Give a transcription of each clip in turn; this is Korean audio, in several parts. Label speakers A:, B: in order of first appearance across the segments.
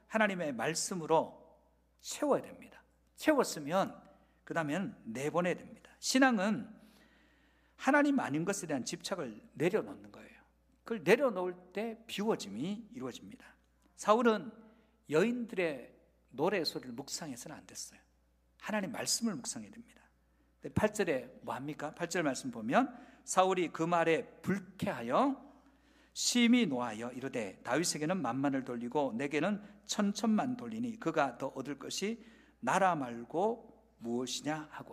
A: 하나님의 말씀으로 채워야 됩니다. 채웠으면 그 다음엔 내보내야 됩니다. 신앙은 하나님 아닌 것에 대한 집착을 내려놓는 거예요. 그걸 내려놓을 때 비워짐이 이루어집니다. 사울은 여인들의 노래 소리를 묵상해서는 안 됐어요. 하나님 말씀을 묵상해야 됩니다. 8절에 뭐 합니까? 8절 말씀 보면 사울이 그 말에 불쾌하여 심히 노하여 이르되 다윗에게는 만만을 돌리고 내게는 천천만 돌리니 그가 더 얻을 것이 나라 말고 무엇이냐 하고,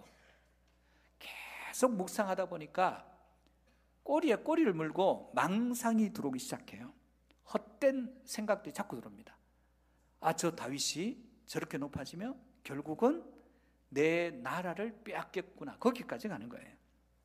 A: 계속 묵상하다 보니까 꼬리에 꼬리를 물고 망상이 들어오기 시작해요. 헛된 생각들이 자꾸 들어옵니다. 저 다윗이 저렇게 높아지면 결국은 내 나라를 빼앗겠구나, 거기까지 가는 거예요.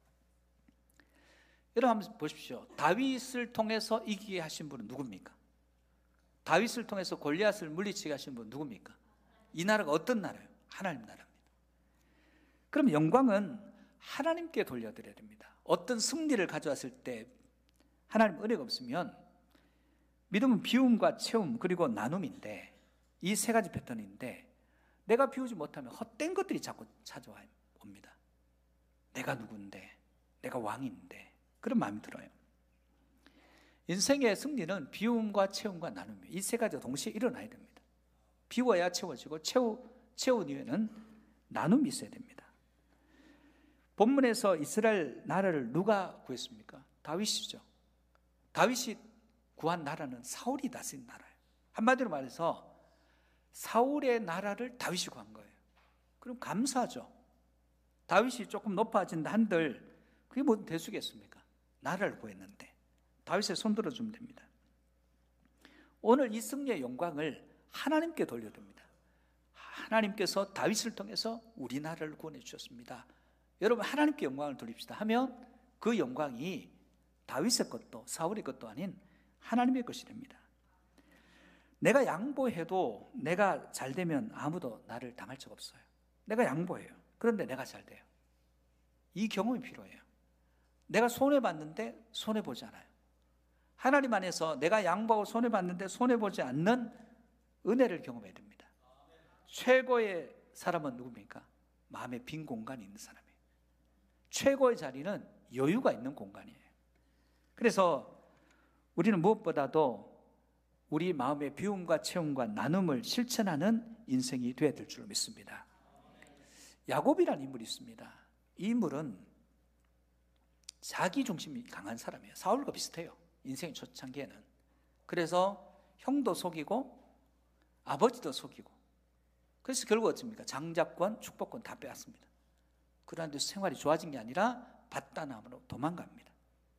A: 여러분 한번 보십시오. 다윗을 통해서 이기게 하신 분은 누굽니까? 다윗을 통해서 골리앗을 물리치게 하신 분은 누굽니까? 이 나라가 어떤 나라예요? 하나님 나라입니다. 그럼 영광은 하나님께 돌려드려야 됩니다. 어떤 승리를 가져왔을 때 하나님 은혜가 없으면, 믿음은 비움과 채움 그리고 나눔인데, 이 세 가지 패턴인데 내가 비우지 못하면 헛된 것들이 자꾸 찾아옵니다. 내가 누군데, 내가 왕인데, 그런 마음이 들어요. 인생의 승리는 비움과 채움과 나눔이에요. 이 세 가지가 동시에 일어나야 됩니다. 비워야 채워지고 채운 이후에는 나눔이 있어야 됩니다. 본문에서 이스라엘 나라를 누가 구했습니까? 다윗이죠. 다윗이 구한 나라는 사울이 다스린 나라예요. 한마디로 말해서 사울의 나라를 다윗이 구한 거예요. 그럼 감사하죠. 다윗이 조금 높아진다 한들 그게 뭐 대수겠습니까? 나라를 구했는데 다윗의 손 들어주면 됩니다. 오늘 이 승리의 영광을 하나님께 돌려드립니다. 하나님께서 다윗을 통해서 우리나라를 구원해 주셨습니다. 여러분 하나님께 영광을 돌립시다 하면 그 영광이 다윗의 것도 사울의 것도 아닌 하나님의 것이 됩니다. 내가 양보해도 내가 잘 되면 아무도 나를 당할 적 없어요. 내가 양보해요. 그런데 내가 잘 돼요. 이 경험이 필요해요. 내가 손해봤는데 손해보지 않아요. 하나님 안에서 내가 양보하고 손해봤는데 손해보지 않는 은혜를 경험해야 됩니다. 최고의 사람은 누굽니까? 마음에 빈 공간이 있는 사람이에요. 최고의 자리는 여유가 있는 공간이에요. 그래서 우리는 무엇보다도 우리 마음의 비움과 채움과 나눔을 실천하는 인생이 되어야 될 줄 믿습니다. 야곱이라는 인물이 있습니다. 이 인물은 자기 중심이 강한 사람이에요. 사울과 비슷해요. 인생의 초창기에는. 그래서 형도 속이고 아버지도 속이고, 그래서 결국 어떻습니까? 장자권, 축복권 다 빼앗습니다. 그런데 생활이 좋아진 게 아니라 밧단함으로 도망갑니다.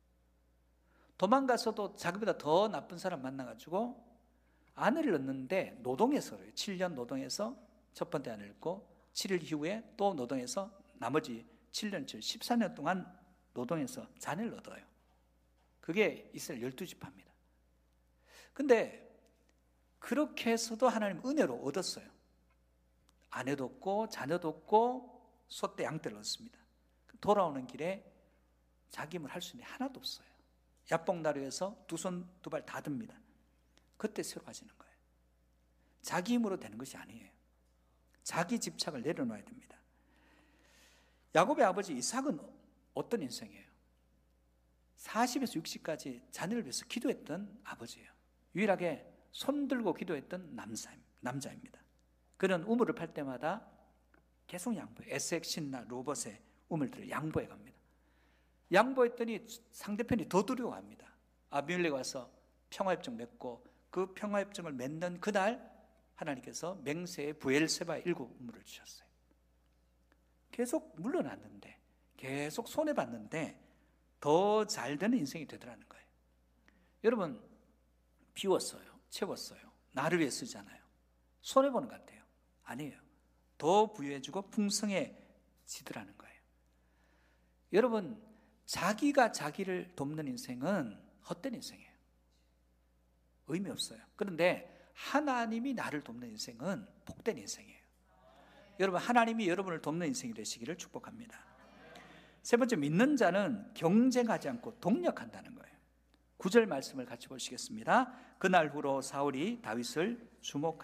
A: 도망가서도 자기보다 더 나쁜 사람 만나가지고 아내를 얻는데 노동해서 그래요. 7년 노동해서 첫 번째 아내를 얻고 7일 이후에 또 노동해서 나머지 7년, 14년 동안 노동해서 자녀를 얻어요. 그게 이스라엘 12지파입니다. 근데 그렇게 해서도 하나님 은혜로 얻었어요. 아내도 얻고 자녀도 얻고 소떼 양떼를 얻습니다. 돌아오는 길에 자기 힘을 할 수 있는 게 하나도 없어요. 야복나루에서 두 손 두 발 다 듭니다. 그때 새로워지는 거예요. 자기 힘으로 되는 것이 아니에요. 자기 집착을 내려놓아야 됩니다. 야곱의 아버지 이삭은 어떤 인생이에요? 40에서 60까지 자녀를 위해서 기도했던 아버지예요. 유일하게 손 들고 기도했던 남자입니다. 그는 우물을 팔 때마다 계속 양보해요. 에색, 신나, 로봇의 우물들을 양보해 갑니다. 양보했더니 상대편이 더 두려워합니다. 아비멜렉 와서 평화협정 맺고 그 평화협정을 맺는 그날 하나님께서 맹세의 브엘세바의 7 우물을 주셨어요. 계속 물러났는데, 계속 손해봤는데 더 잘되는 인생이 되더라는 거예요. 여러분, 비웠어요, 채웠어요, 나를 위해 쓰잖아요. 손해보는 것 같아요. 아니에요. 더 부유해지고 풍성해지더라는 거예요. 여러분, 자기가 자기를 돕는 인생은 헛된 인생이에요. 의미 없어요. 그런데 하나님이 나를 돕는 인생은 복된 인생이에요. 여러분, 하나님이 여러분을 돕는 인생이 되시기를 축복합니다. 세 번째, 믿는 자는 경쟁하지 않고 동력한다는 거예요. 9절 말씀을 같이 보시겠습니다. 그날 후로 사울이 다윗을 주목하여